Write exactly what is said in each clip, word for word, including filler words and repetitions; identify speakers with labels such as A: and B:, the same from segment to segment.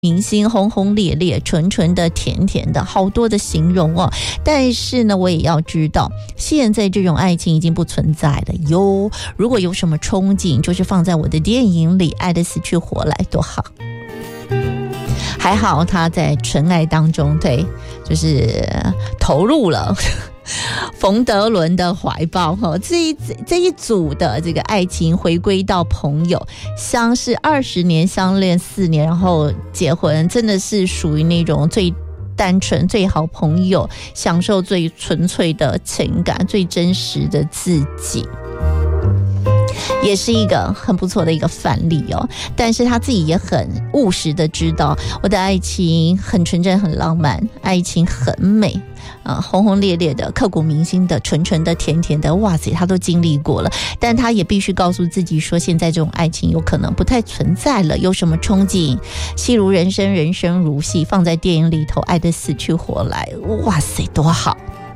A: 明星，轰轰烈烈，纯纯的，甜甜的，好多的形容哦。但是呢，我也要知道，现在这种爱情已经不存在了哟。如果有什么憧憬，就是放在我的电影里，爱得死去活来，多好。还好他在纯爱当中，对，就是投入了冯德伦的怀抱，这一这一组的这个爱情回归到朋友，相识二十年，相恋四年，然后结婚，真的是属于那种最单纯、最好朋友，享受最纯粹的情感，最真实的自己。也是一个很不错的一个范例哦，但是他自己也很务实的知道，我的爱情很纯真、很浪漫，爱情很美，呃，轰轰烈烈的、刻骨铭心的、纯纯的、甜甜的，哇塞，他都经历过了。但他也必须告诉自己说，现在这种爱情有可能不太存在了。有什么憧憬？戏如人生，人生如戏，放在电影里头，爱得死去活来，哇塞，多好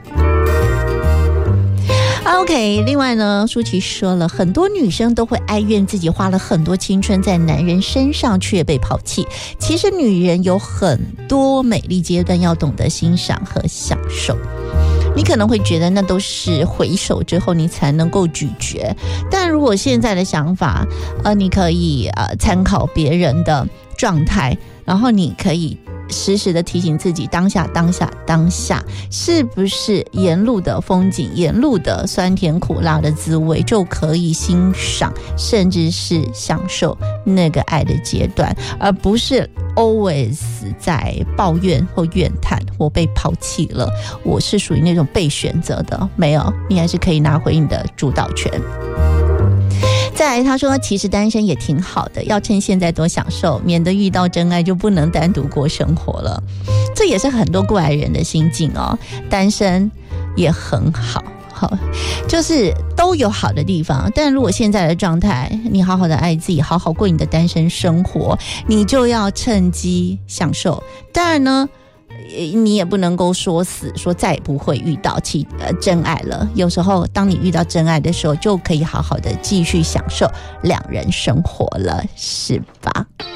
A: ！OK， 另外呢，舒淇说了，很多女生都会哀怨自己花了很多青春在男人身上却被抛弃。其实女人有很多美丽阶段要懂得欣赏和享受。你可能会觉得那都是回首之后你才能够咀嚼，但如果现在的想法，呃，你可以呃参考别人的状态，然后你可以时时的提醒自己，当下当下当下是不是沿路的风景，沿路的酸甜苦辣的滋味就可以欣赏，甚至是享受那个爱的阶段，而不是 always 在抱怨或怨叹我被抛弃了，我是属于那种被选择的。没有，你还是可以拿回你的主导权。再来他说，其实单身也挺好的，要趁现在多享受，免得遇到真爱就不能单独过生活了。这也是很多过来人的心境哦，单身也很好，好，就是都有好的地方，但如果现在的状态，你好好的爱自己，好好过你的单身生活，你就要趁机享受。当然呢，你也不能够说死，说再也不会遇到其呃真爱了。有时候，当你遇到真爱的时候，就可以好好的继续享受两人生活了，是吧？